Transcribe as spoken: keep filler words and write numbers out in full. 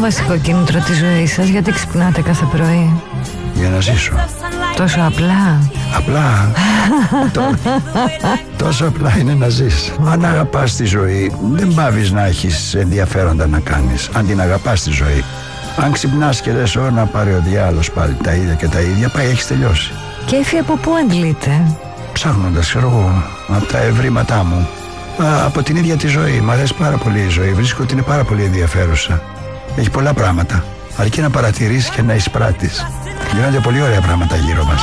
βασικό κίνητρο της ζωής σας? Γιατί ξυπνάτε κάθε πρωί? Για να ζήσω. Τόσο απλά? Απλά. το, τόσο απλά είναι να ζεις. Αν αγαπάς τη ζωή, δεν πάβεις να έχεις ενδιαφέροντα να κάνεις. Αν την αγαπάς τη ζωή. Αν ξυπνάς και λες «Ω, να πάρει ο διάλος πάλι τα ίδια και τα ίδια», πάει, έχεις τελειώσει. Κέφι από πού αντλείτε? Ψάχνοντας, ξέρω εγώ, από τα ευρήματά μου. Α, από την ίδια τη ζωή. Μ' αρέσει πάρα πολύ η ζωή. Βρίσκω ότι είναι πάρα πολύ ενδιαφέρουσα. Έχει πολλά πράγματα. Αρκεί να παρατηρήσεις και να εισπράττεις. Γίνονται πολύ ωραία πράγματα γύρω μας.